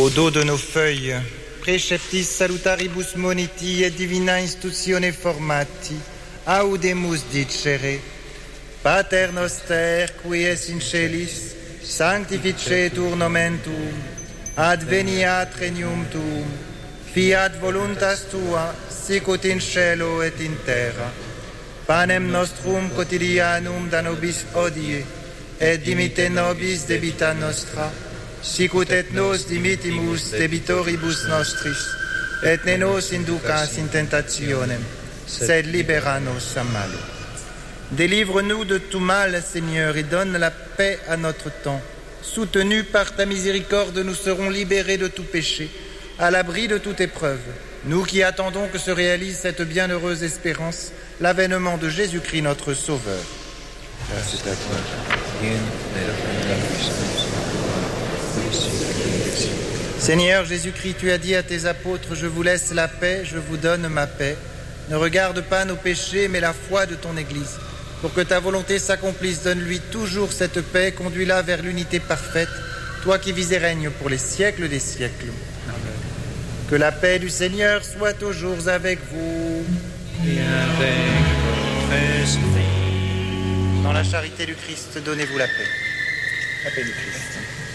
Au dos de nos feuilles, preceptis salutaribus moniti et divina institutione formati, audemus dicere, Pater noster, qui es in celis, sanctificetur nomen tuum, adveniat regnum tuum, fiat voluntas tua, sicut in cielo et in terra. Panem nostrum quotidianum da nobis hodie, et dimitte nobis debita nostra, sicut et nos dimittimus debitoribus nostris, et ne nos inducas in tentationem, sed libera nos a malo. Délivre-nous de tout mal, Seigneur, et donne la paix à notre temps. Soutenus par ta miséricorde, nous serons libérés de tout péché, à l'abri de toute épreuve. Nous qui attendons que se réalise cette bienheureuse espérance, l'avènement de Jésus-Christ notre Sauveur. Seigneur Jésus-Christ, tu as dit à tes apôtres, je vous laisse la paix, je vous donne ma paix. Ne regarde pas nos péchés, mais la foi de ton Église. Pour que ta volonté s'accomplisse, donne-lui toujours cette paix, conduis-la vers l'unité parfaite, toi qui vis et règnes pour les siècles des siècles. Amen. Que la paix du Seigneur soit toujours avec vous. Et avec votre esprit. Dans la charité du Christ, donnez-vous la paix. La paix du Christ.